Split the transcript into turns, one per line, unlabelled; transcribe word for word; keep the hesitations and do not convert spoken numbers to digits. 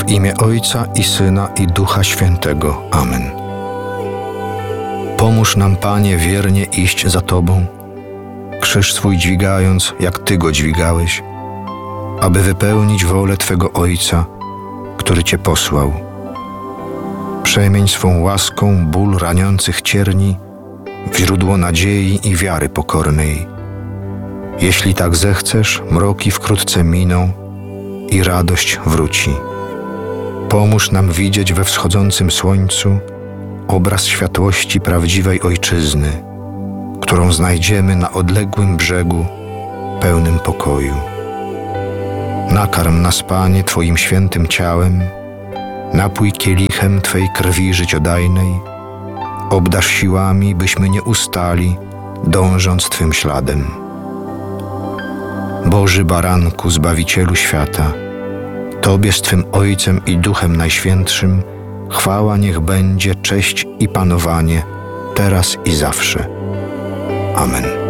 W imię Ojca i Syna i Ducha Świętego. Amen. Pomóż nam, Panie, wiernie iść za Tobą, krzyż swój dźwigając, jak Ty go dźwigałeś, aby wypełnić wolę Twego Ojca, który Cię posłał. Przemień swą łaską ból raniących cierni w źródło nadziei i wiary pokornej. Jeśli tak zechcesz, mroki wkrótce miną i radość wróci. Pomóż nam widzieć we wschodzącym słońcu obraz światłości prawdziwej Ojczyzny, którą znajdziemy na odległym brzegu pełnym pokoju. Nakarm nas, Panie, Twoim świętym ciałem, napój kielichem Twej krwi życiodajnej, obdarz siłami, byśmy nie ustali, dążąc Twym śladem. Boży Baranku, Zbawicielu świata, Tobie z Twym Ojcem i Duchem Najświętszym chwała niech będzie, cześć i panowanie, teraz i zawsze. Amen.